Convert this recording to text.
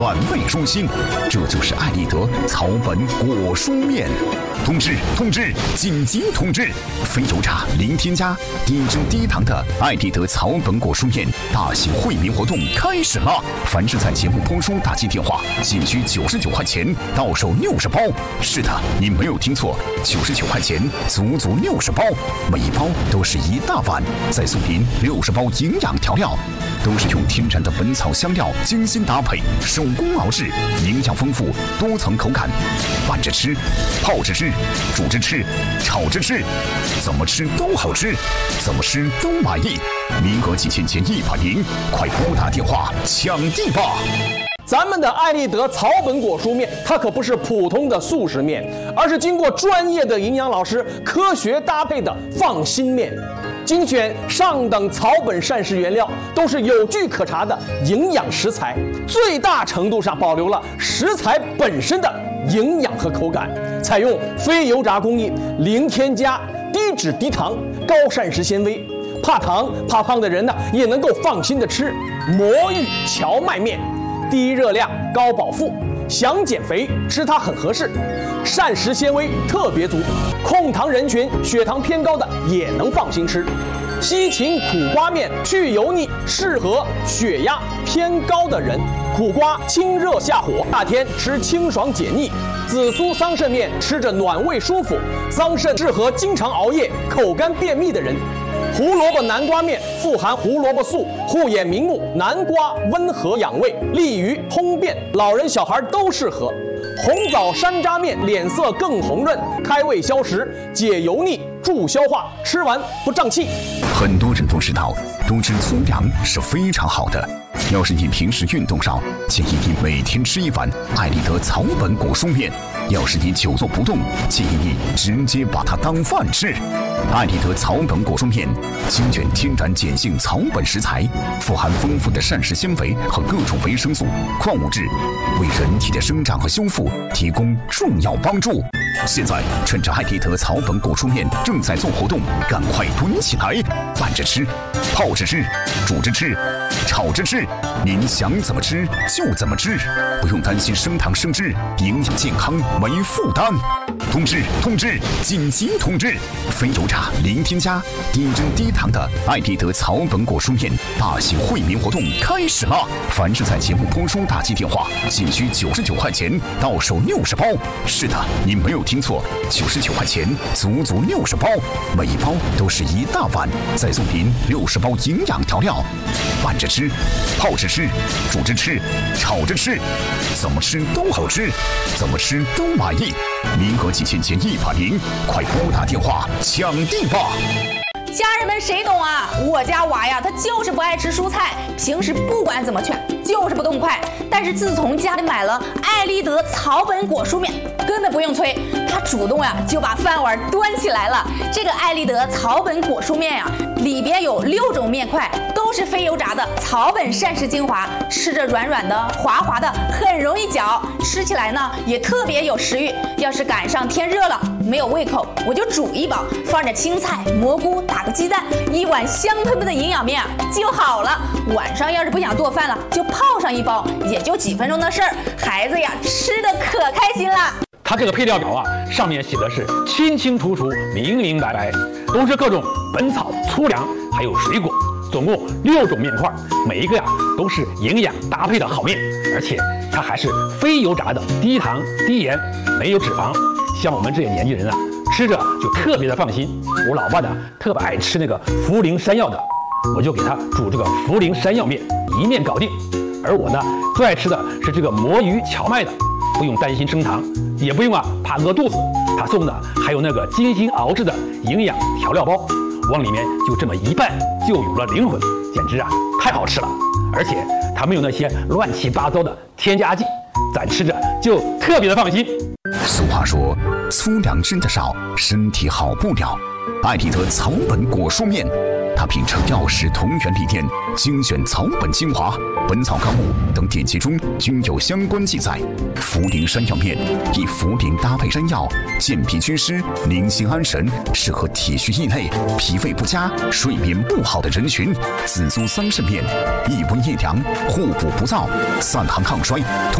暖胃舒心，这就是爱立德草本果蔬面。通知！紧急通知！非油炸零添加、低脂低糖的爱立德草本果蔬面大型惠民活动开始了！凡是在节目播出打进电话，仅需99块钱到手60包。是的，你没有听错，99块钱足足60包，每一包都是一大碗，再送您60包营养调料，都是用天然的本草香料精心搭配，手工熬制，营养丰富，多层口感，拌着吃，泡着吃，煮着吃，炒着吃，怎么吃都好吃，怎么吃都满意。名额几千减100名，快拨打电话抢地吧！ 咱们的爱立德草本果蔬面，它可不是普通的速食面，而是经过专业的营养老师科学搭配的放心面。精选上等草本膳食原料，都是有据可查的营养食材，最大程度上保留了食材本身的营养和口感。采用非油炸工艺，零添加，低脂低糖，高膳食纤维。怕糖怕胖的人呢，也能够放心的吃魔芋荞麦面，低热量高饱腹，想减肥吃它很合适，膳食纤维特别足，控糖人群血糖偏高的也能放心吃。西芹苦瓜面去油腻，适合血压偏高的人。苦瓜清热下火，夏天吃清爽解腻。紫苏桑葚面吃着暖胃舒服，桑葚适合经常熬夜、口干便秘的人。胡萝卜南瓜面富含胡萝卜素，护眼明目，南瓜温和养胃，利于通便，老人小孩都适合。红枣山楂面脸色更红润，开胃消食，解油腻，助消化，吃完不胀气。 很多人都知道，多吃粗粮是非常好的。要是你平时运动少，建议你每天吃1碗爱立德草本果蔬面；要是你久坐不动，建议你直接把它当饭吃。爱立德草本果蔬面精选天然碱性草本食材，富含丰富的膳食纤维和各种维生素、矿物质，为人体的生长和修复提供重要帮助。现在趁着爱立德草本果蔬面正在做活动，赶快囤起来，拌着吃，泡着吃，煮着吃，炒着吃，您想怎么吃就怎么吃，不用担心升糖升脂，营养健康没负担。通知！紧急通知！非油炸零添加、低脂低糖的爱立德草本果蔬面大型惠民活动开始了！凡是在节目播出打进电话，仅需99块钱到手60包。是的，你没有听错，99块钱足足60包，每一包都是一大碗，再送您60包营养调料，拌着吃，泡着吃，煮着吃，炒着吃，怎么吃都好吃，怎么吃都满意。名额几千减100名，快拨打电话抢地吧！ 家人们谁懂啊？我家娃呀，他就是不爱吃蔬菜，平时不管怎么劝，就是不动筷。但是自从家里买了爱立德草本果蔬面，根本不用催，他主动呀就把饭碗端起来了。这个爱立德草本果蔬面呀，里边有6种面块，都是非油炸的草本膳食精华，吃着软软的、滑滑的，很容易嚼，吃起来呢也特别有食欲。要是赶上天热了，没有胃口，我就煮一包，放点青菜、蘑菇，打个鸡蛋，一碗香喷喷的营养面就好了。晚上要是不想做饭了，就泡上一包，也就几分钟的事儿，孩子呀吃的可开心了。 它这个配料表啊，上面写的是清清楚楚、明明白白，都是各种本草、粗粮还有水果，总共6种面块，每一个呀都是营养搭配的好面，而且它还是非油炸的，低糖低盐，没有脂肪。像我们这些年轻人啊，吃着就特别的放心。我老爸呢特别爱吃那个茯苓山药的，我就给他煮这个茯苓山药面，一面搞定。而我呢最爱吃的是这个魔芋荞麦的，不用担心升糖，也不用怕饿肚子。他送的还有那个精心熬制的营养调料包，往里面就这么一拌，就有了灵魂，简直太好吃了。而且它没有那些乱七八糟的添加剂，咱吃着就特别的放心。 俗话说，粗粮吃得少，身体好不了。爱立德草本果蔬面他秉承药食同源理念，精选草本精华，《本草纲目》等典籍中均有相关记载。茯苓山药面以茯苓搭配山药，健脾祛湿，宁心安神，适合体虚易累、脾胃不佳、睡眠不好的人群。紫苏桑葚面，益温益阳，护补不燥，散寒抗衰。